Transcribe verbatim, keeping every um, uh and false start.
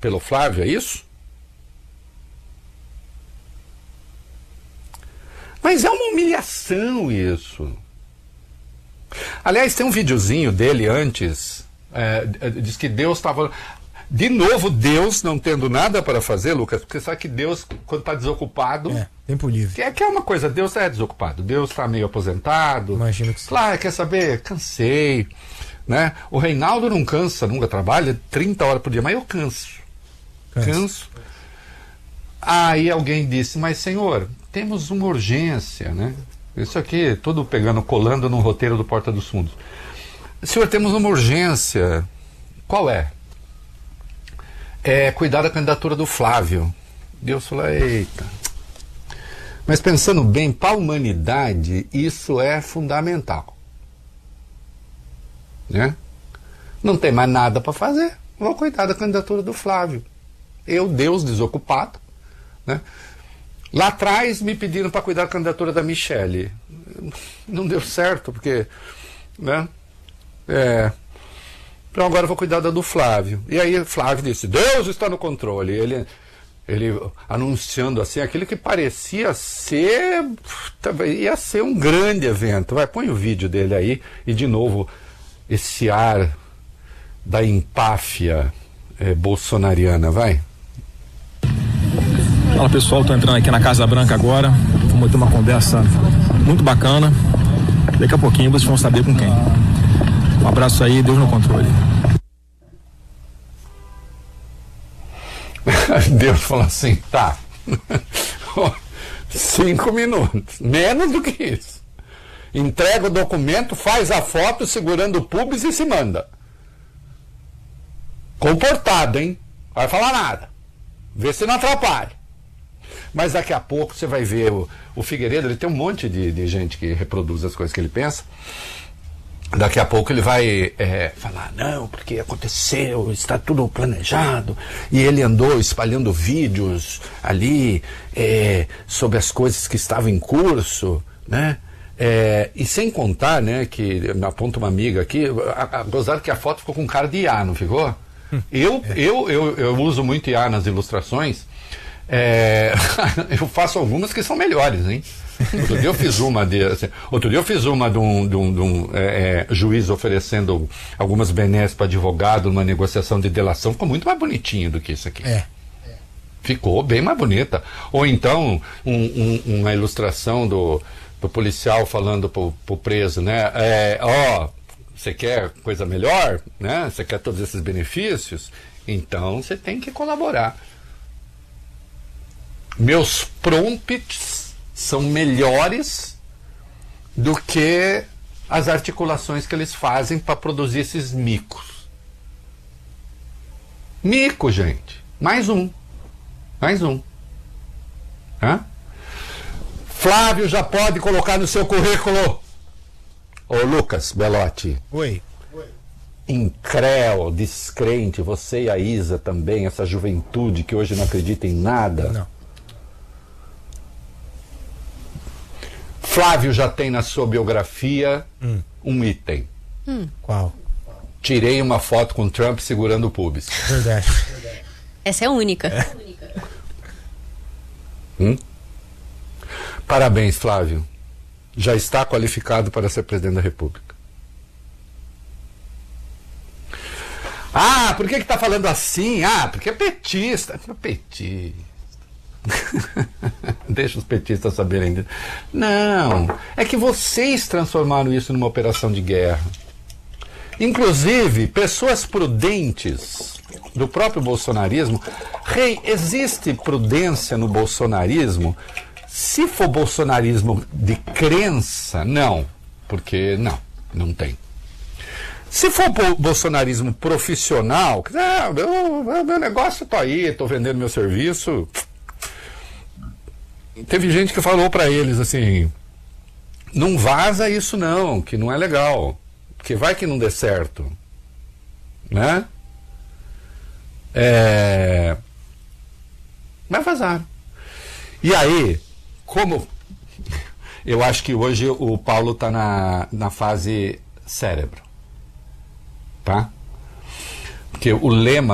pelo Flávio, é isso? Mas é uma humilhação isso. Aliás, tem um videozinho dele antes, é, diz que Deus estava... De novo, Deus não tendo nada para fazer, Lucas, porque sabe que Deus, quando está desocupado... É, tempo livre. Que é, que é uma coisa, Deus é desocupado, Deus está meio aposentado. Imagino que sim. Claro, quer saber? Cansei, né? O Reinaldo não cansa, nunca trabalha trinta horas por dia, mas eu canso. Cansa. Canso. Aí alguém disse, mas senhor, temos uma urgência, né? Isso aqui, tudo pegando, colando no roteiro do Porta dos Fundos. Senhor, temos uma urgência. Qual é? É cuidar da candidatura do Flávio. Deus falou, eita. Mas pensando bem, para a humanidade, isso é fundamental. Né? Não tem mais nada para fazer. Vou cuidar da candidatura do Flávio. Eu, Deus desocupado, né? Lá atrás me pediram para cuidar da candidatura da Michele. Não deu certo, porque, né? É, então agora eu vou cuidar da do Flávio. E aí Flávio disse, Deus está no controle. Ele, ele anunciando assim, aquilo que parecia ser, ia ser um grande evento. Vai, põe o vídeo dele aí, e de novo, esse ar da empáfia é, bolsonariana, vai. Fala pessoal, estou entrando aqui na Casa Branca agora, vamos ter uma conversa muito bacana, daqui a pouquinho vocês vão saber com quem. Um abraço aí, Deus no controle. Deus falou assim, tá, cinco minutos, menos do que isso. Entrega o documento, faz a foto segurando o pubis e se manda. Comportado, hein? Vai falar nada. Vê se não atrapalha. Mas daqui a pouco você vai ver o, o Figueiredo, ele tem um monte de, de gente que reproduz as coisas que ele pensa. Daqui a pouco ele vai é, falar, não, porque aconteceu, está tudo planejado, e ele andou espalhando vídeos ali é, sobre as coisas que estavam em curso, né? É, e sem contar, né, que me aponta uma amiga aqui, a, a, gozado que a foto ficou com cara de I A, não ficou? Eu, eu, eu, eu uso muito I A nas ilustrações, é, eu faço algumas que são melhores, hein? Outro dia eu fiz uma de, assim, outro dia eu fiz uma de um, de um, de um é, é, juiz oferecendo algumas benesses para advogado numa negociação de delação, ficou muito mais bonitinho do que isso aqui. É. Ficou bem mais bonita. Ou então um, um, uma ilustração do, do policial falando pro, pro preso, né? É, ó, você quer coisa melhor, né? Você quer todos esses benefícios? Então você tem que colaborar. Meus prompts são melhores do que as articulações que eles fazem para produzir esses micos. Mico, gente. Mais um. Mais um. Hã? Flávio já pode colocar no seu currículo. Ô Lucas Belotti. Oi. Incrédulo, descrente, você e a Isa também, essa juventude que hoje não acredita em nada. Não. Flávio já tem na sua biografia hum. um item. Hum. Qual? Tirei uma foto com Trump segurando o pubis. Verdade. Essa é única. É. Hum? Parabéns, Flávio. Já está qualificado para ser presidente da República. Ah, por que que tá falando assim? Ah, porque é petista. Petista. Deixa os petistas saberem. Não, é que vocês transformaram isso numa operação de guerra. Inclusive, pessoas prudentes do próprio bolsonarismo. Rei, existe prudência no bolsonarismo? Se for bolsonarismo de crença, não. Porque não, não tem. Se for bolsonarismo profissional, ah, meu, meu negócio tá aí, tô vendendo meu serviço. Teve gente que falou para eles assim, não vaza isso não, que não é legal, porque vai que não dê certo, né? É... Mas vazaram. E aí, como eu acho que hoje o Paulo está na, na fase cérebro, tá? Porque o lema